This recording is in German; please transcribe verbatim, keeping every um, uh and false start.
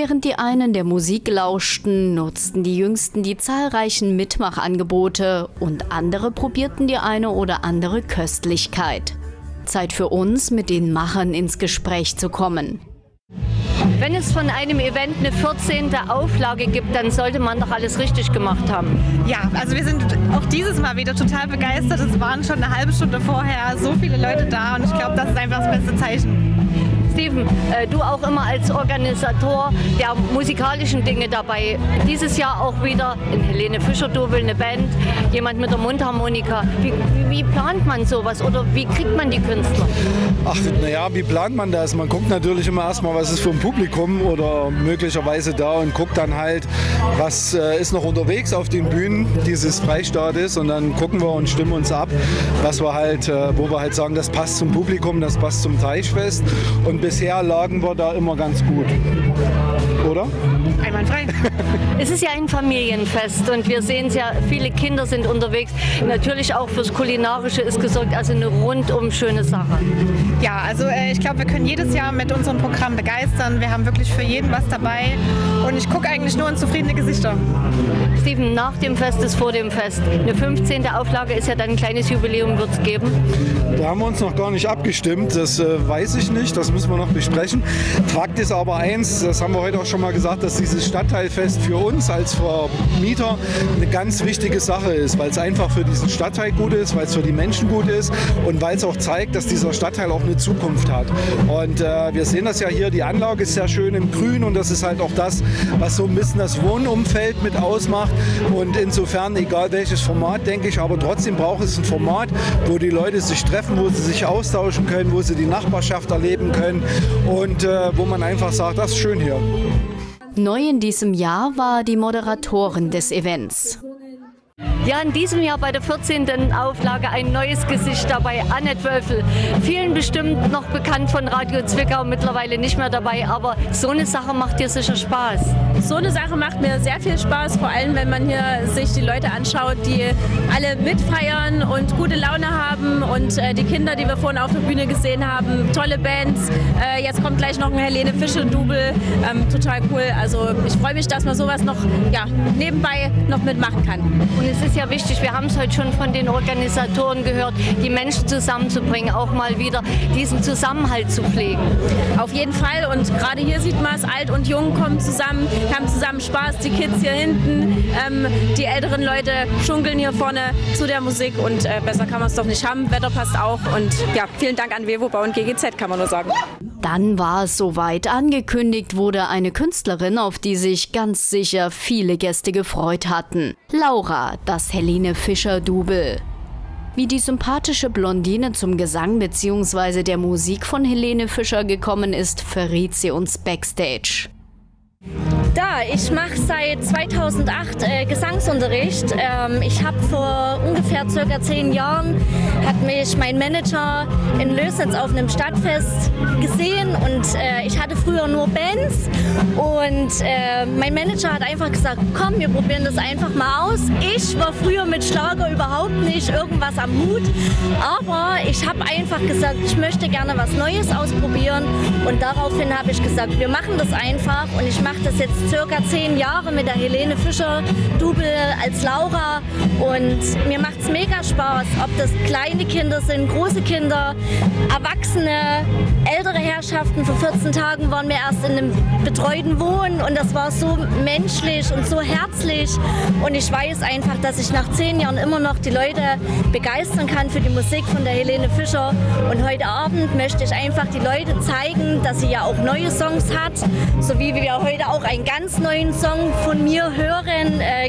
Während die einen der Musik lauschten, nutzten die Jüngsten die zahlreichen Mitmachangebote und andere probierten die eine oder andere Köstlichkeit. Zeit für uns, mit den Machern ins Gespräch zu kommen. Wenn es von einem Event eine vierzehnte Auflage gibt, dann sollte man doch alles richtig gemacht haben. Ja, also wir sind auch dieses Mal wieder total begeistert. Es waren schon eine halbe Stunde vorher so viele Leute da und ich glaube, das ist einfach das beste Zeichen. Steven, äh, du auch immer als Organisator der musikalischen Dinge dabei. Dieses Jahr auch wieder in Helene Fischer-Double eine Band, jemand mit der Mundharmonika. Wie, wie plant man sowas oder wie kriegt man die Künstler? Ach, naja, wie plant man das? Man guckt natürlich immer erstmal, was ist für ein Publikum oder möglicherweise da und guckt dann halt, was äh, ist noch unterwegs auf den Bühnen dieses Freistaates und dann gucken wir und stimmen uns ab, was wir halt, äh, wo wir halt sagen, das passt zum Publikum, das passt zum Teichfest und bisher lagen wir da immer ganz gut, oder? Einwandfrei. Es ist ja ein Familienfest und wir sehen es ja, viele Kinder sind unterwegs. Natürlich auch fürs Kulinarische ist gesorgt, also eine rundum schöne Sache. Ja, also äh, ich glaube, wir können jedes Jahr mit unserem Programm begeistern. Wir haben wirklich für jeden was dabei und ich gucke eigentlich nur in zufriedene Gesichter. Steven, nach dem Fest ist vor dem Fest. Eine fünfzehnte Auflage ist ja dann ein kleines Jubiläum, wird es geben. Da haben wir uns noch gar nicht abgestimmt, das äh, weiß ich nicht, das müssen wir noch besprechen. Fakt ist aber eins, das haben wir heute auch schon mal gesagt, dass dieses Stadtteilfest für uns als Vermieter eine ganz wichtige Sache ist, weil es einfach für diesen Stadtteil gut ist, weil es für die Menschen gut ist und weil es auch zeigt, dass dieser Stadtteil auch eine Zukunft hat. Und äh, wir sehen das ja hier, die Anlage ist sehr schön im Grün und das ist halt auch das, was so ein bisschen das Wohnumfeld mit ausmacht. Und insofern, egal welches Format, denke ich, aber trotzdem braucht es ein Format, wo die Leute sich treffen, wo sie sich austauschen können, wo sie die Nachbarschaft erleben können und äh, wo man einfach sagt, das ist schön hier. Neu in diesem Jahr war die Moderatorin des Events. Ja, in diesem Jahr bei der vierzehnten Auflage ein neues Gesicht dabei, Annette Wölfel. Vielen bestimmt noch bekannt von Radio Zwickau, mittlerweile nicht mehr dabei, aber so eine Sache macht dir sicher Spaß. So eine Sache macht mir sehr viel Spaß, vor allem wenn man hier sich die Leute anschaut, die alle mitfeiern und gute Laune haben und äh, die Kinder, die wir vorhin auf der Bühne gesehen haben, tolle Bands. Äh, jetzt kommt gleich noch ein Helene Fischer-Double, ähm, total cool. Also ich freue mich, dass man sowas noch ja, nebenbei noch mitmachen kann. Und es ist ja wichtig, wir haben es heute schon von den Organisatoren gehört, die Menschen zusammenzubringen, auch mal wieder diesen Zusammenhalt zu pflegen. Auf jeden Fall und gerade hier sieht man es, alt und jung kommen zusammen, haben zusammen Spaß, die Kids hier hinten, ähm, die älteren Leute schunkeln hier vorne zu der Musik und äh, besser kann man es doch nicht haben, Wetter passt auch und ja, vielen Dank an Wewobau und G G Z, kann man nur sagen. Dann war es soweit. Angekündigt wurde eine Künstlerin, auf die sich ganz sicher viele Gäste gefreut hatten. Laura, das Helene Fischer-Double. Wie die sympathische Blondine zum Gesang bzw. der Musik von Helene Fischer gekommen ist, verriet sie uns backstage. Da, ich mache seit zweitausendacht äh, Gesangsunterricht. Ähm, ich habe vor ungefähr circa zehn Jahren hat mich mein Manager in Lößnitz auf einem Stadtfest gesehen und äh, ich hatte früher nur Bands und äh, mein Manager hat einfach gesagt, komm, wir probieren das einfach mal aus. Ich war früher mit Schlager überhaupt nicht irgendwas am Hut, aber ich habe einfach gesagt, ich möchte gerne was Neues ausprobieren und daraufhin habe ich gesagt, wir machen das einfach und ich mache das jetzt circa zehn Jahre mit der Helene Fischer-Double als Laura und mir macht es mega Spaß, ob das kleine Kinder sind, große Kinder, Erwachsene, ältere Herrschaften. Vor vierzehn Tagen waren wir erst in einem betreuten Wohnen und das war so menschlich und so herzlich und ich weiß einfach, dass ich nach zehn Jahren immer noch die Leute begeistern kann für die Musik von der Helene Fischer und heute Abend möchte ich einfach die Leute zeigen, dass sie ja auch neue Songs hat, so wie wir heute auch einen ganz neuen Song von mir hören, äh,